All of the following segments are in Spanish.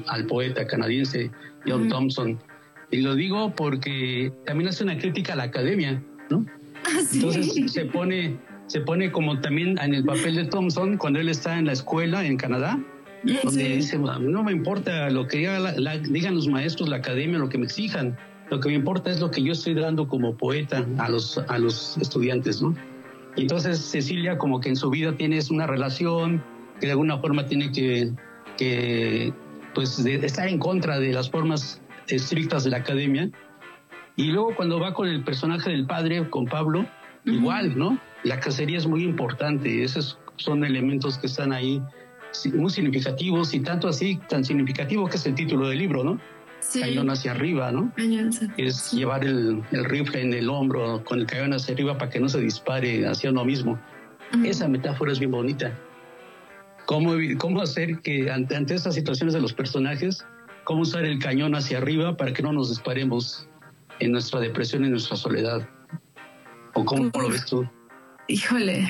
al poeta canadiense John Thompson. Y lo digo porque también hace una crítica a la academia, ¿no? ¿Sí? Entonces se pone como también en el papel de Thompson cuando él está en la escuela en Canadá, donde dice, no me importa lo que digan los maestros, la academia, lo que me exijan. Lo que me importa es lo que yo estoy dando como poeta a los estudiantes, ¿no? Y entonces Cecilia como que en su vida tienes una relación que de alguna forma tiene que pues estar en contra de las formas estrictas de la academia. Y luego cuando va con el personaje del padre, con Pablo, igual, ¿no? La cacería es muy importante. Esos son elementos que están ahí muy significativos, y tanto así, tan significativo que es el título del libro, ¿no? Sí. Cañón hacia arriba, ¿no? Es llevar el rifle en el hombro con el cañón hacia arriba para que no se dispare hacia uno mismo. Esa metáfora es bien bonita. ¿Cómo hacer que ante estas situaciones de los personajes, cómo usar el cañón hacia arriba para que no nos disparemos en nuestra depresión y en nuestra soledad? ¿O cómo lo ves tú? Híjole,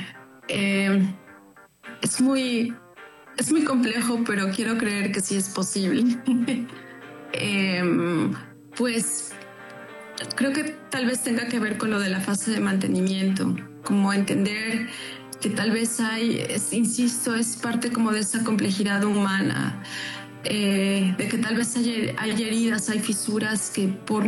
es muy complejo, pero quiero creer que sí es posible. Pues creo que tal vez tenga que ver con lo de la fase de mantenimiento, como entender que tal vez insisto, es parte como de esa complejidad humana, de que tal vez hay heridas, hay fisuras que por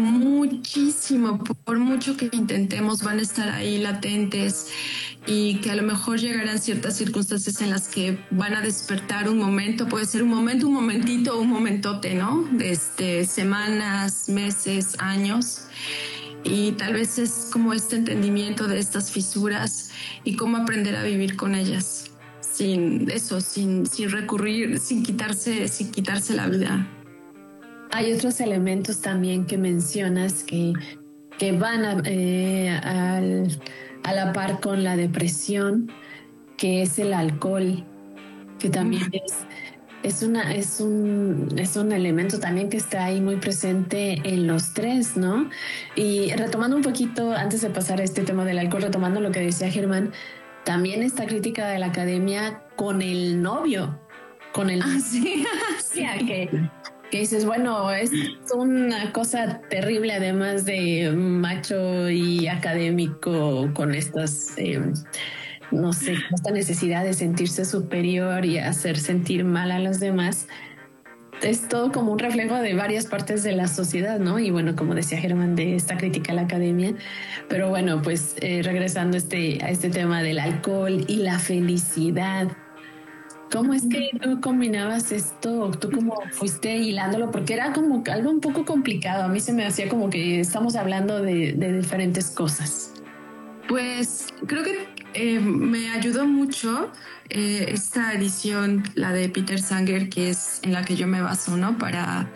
mucho que intentemos van a estar ahí latentes, y que a lo mejor llegarán ciertas circunstancias en las que van a despertar un momento, puede ser un momento, un momentito, un momentote, ¿no? Semanas, meses, años. Y tal vez es como este entendimiento de estas fisuras y cómo aprender a vivir con ellas sin recurrir, sin quitarse la vida. Hay otros elementos también que mencionas que van a la par con la depresión, que es el alcohol, que también es un elemento también que está ahí muy presente en los tres, ¿no? Y retomando un poquito, antes de pasar a este tema del alcohol, retomando lo que decía Germán, también esta crítica de la academia con el novio, con el... sí. Que dices, bueno, es una cosa terrible, además de macho y académico, con estas, no sé, esta necesidad de sentirse superior y hacer sentir mal a los demás. Es todo como un reflejo de varias partes de la sociedad, ¿no? Y bueno, como decía Germán, de esta crítica a la academia. Pero bueno, pues regresando a este tema del alcohol y la felicidad. ¿Cómo es que tú combinabas esto? ¿Tú cómo fuiste hilándolo? Porque era como algo un poco complicado. A mí se me hacía como que estamos hablando de diferentes cosas. Pues creo que me ayudó mucho esta edición, la de Peter Sanger, que es en la que yo me baso, ¿no? Para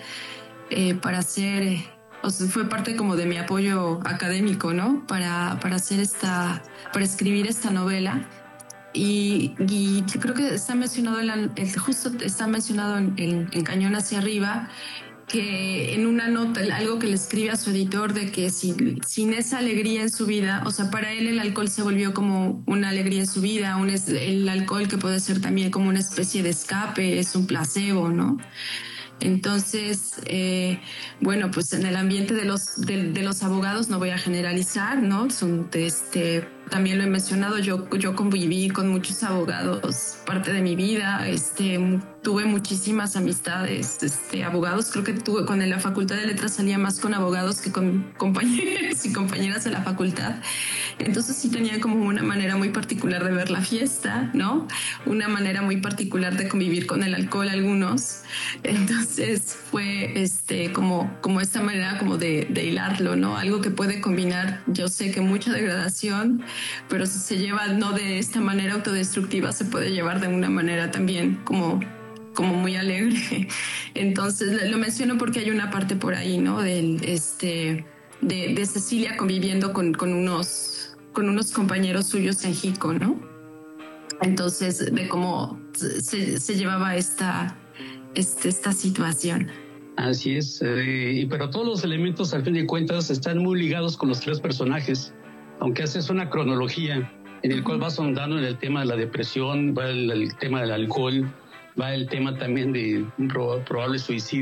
hacer, o sea, fue parte como de mi apoyo académico, ¿no? Para para escribir esta novela. Y yo creo que está mencionado justo está mencionado en Cañón hacia arriba, que en una nota, algo que le escribe a su editor, de que sin esa alegría en su vida, o sea, para él el alcohol se volvió como una alegría en su vida, el alcohol que puede ser también como una especie de escape, es un placebo, ¿no? Entonces, bueno, pues en el ambiente de los abogados, no voy a generalizar, ¿no? También lo he mencionado, yo conviví con muchos abogados, parte de mi vida, tuve muchísimas amistades, abogados. Creo que con la Facultad de Letras salía más con abogados que con compañeros y compañeras de la facultad. Entonces sí tenía como una manera muy particular de ver la fiesta, ¿no? Una manera muy particular de convivir con el alcohol algunos. Entonces fue como esta manera como de hilarlo, ¿no? Algo que puede combinar, yo sé que mucha degradación, pero si se lleva no de esta manera autodestructiva, se puede llevar de una manera también como muy alegre. Entonces lo menciono porque hay una parte por ahí, ¿no? De Cecilia conviviendo con unos compañeros suyos en Jico, ¿no? Entonces, de cómo se llevaba esta situación. Así es, pero todos los elementos, al fin de cuentas, están muy ligados con los tres personajes, aunque haces una cronología en el cual vas ahondando en el tema de la depresión, va el tema del alcohol, va el tema también de un probable suicidio.